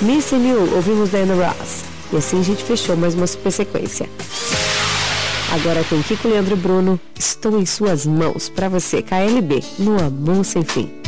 Missing You, ouvimos Diana Ross. E assim a gente fechou mais uma super sequência. Agora tem Kiko, Leandro e Bruno, Estou em Suas Mãos, pra você, KLB, no Amor Sem Fim.